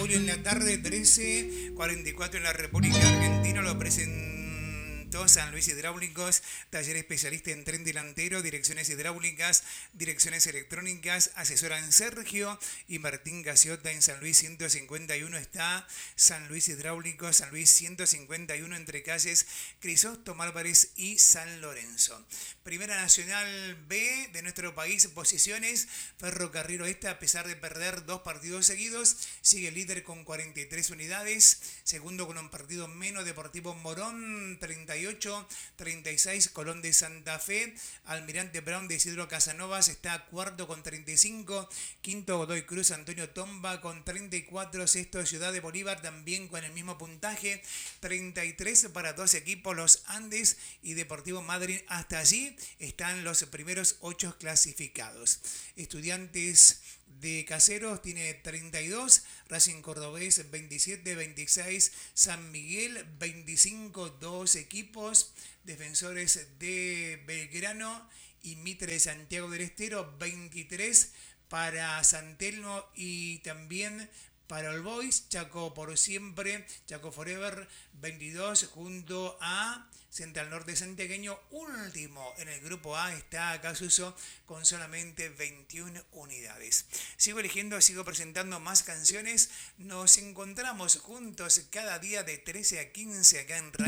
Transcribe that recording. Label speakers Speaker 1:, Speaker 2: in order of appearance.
Speaker 1: julio en la tarde, 13:44 en la República Argentina. Lo presentó San Luis Hidráulicos, taller especialista en tren delantero, direcciones hidráulicas, direcciones electrónicas. Asesoran Sergio y Martín Gaciota. En San Luis 151 está San Luis Hidráulicos, San Luis 151 entre calles Crisóstomo Álvarez y San Lorenzo. Primera Nacional B de nuestro país, posiciones. Ferrocarril Oeste, a pesar de perder 2 partidos seguidos, sigue líder con 43 unidades. Segundo con un partido menos, Deportivo Morón, 38, 36, Colón de Santa Fe. Almirante Brown de Isidro Casanovas está cuarto con 35. Quinto, Godoy Cruz Antonio Tomba con 34. Sexto, Ciudad de Bolívar también con el mismo puntaje. 33 para 2 equipos, los Andes y Deportivo Madryn. Hasta allí están los primeros 8 clasificados. Estudiantes de Caseros tiene 32, Racing Cordobés 27, 26, San Miguel 25, 2 equipos, Defensores de Belgrano y Mitre de Santiago del Estero 23 para San Telmo y también para All Boys. Chaco por siempre, Chaco Forever 22 junto a Central Norte santiagueño. Último en el grupo A está Casuso con solamente 21 unidades. Sigo eligiendo, sigo presentando más canciones. Nos encontramos juntos cada día de 13 a 15 acá en Radio